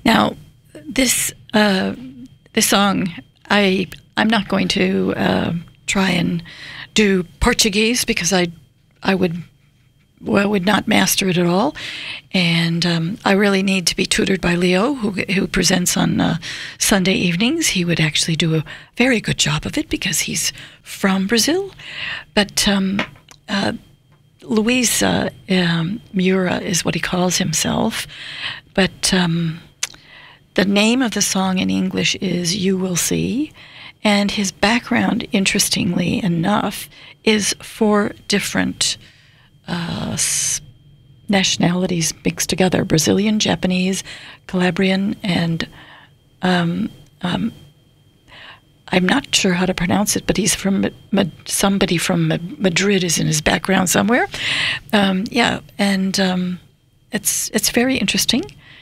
Now, this song, I'm not going to try and do Portuguese because I would not master it at all, and I really need to be tutored by Leo, who presents on Sunday evenings. He would actually do a very good job of it because he's from Brazil. But Luis Mura is what he calls himself. But the name of the song in English is "You Will See," and his background, interestingly enough, is 4 different nationalities mixed together: Brazilian, Japanese, Calabrian, and I'm not sure how to pronounce it, but he's from somebody from Madrid is in his background somewhere. It's very interesting.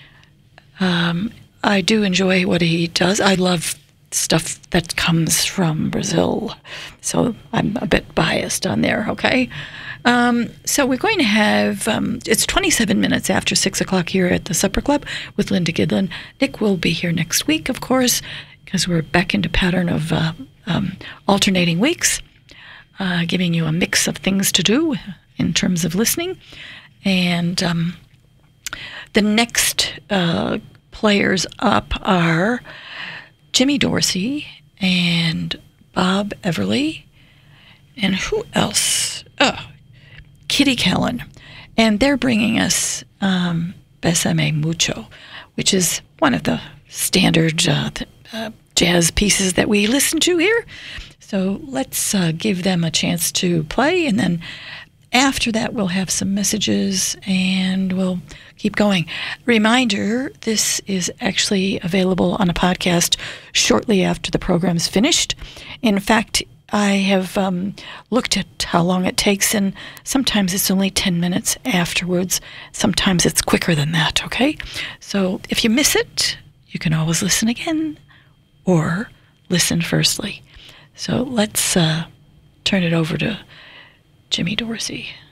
I do enjoy what he does. I love stuff that comes from Brazil, so I'm a bit biased on there, okay? So we're going to have, it's 27 minutes after 6 o'clock here at the Supper Club with Linda Gidlin. Nick will be here next week, of course, because we're back into pattern of alternating weeks, giving you a mix of things to do in terms of listening. And the next players up are Jimmy Dorsey and Bob Everly, and who else? Kitty Callan, and they're bringing us Bésame Mucho, which is one of the standard jazz pieces that we listen to here. So let's give them a chance to play, and then after that we'll have some messages and we'll keep going. Reminder, this is actually available on a podcast shortly after the program's finished. In fact, I have looked at how long it takes, and sometimes it's only 10 minutes afterwards. Sometimes it's quicker than that, okay? So if you miss it, you can always listen again or listen firstly. So let's turn it over to Jimmy Dorsey.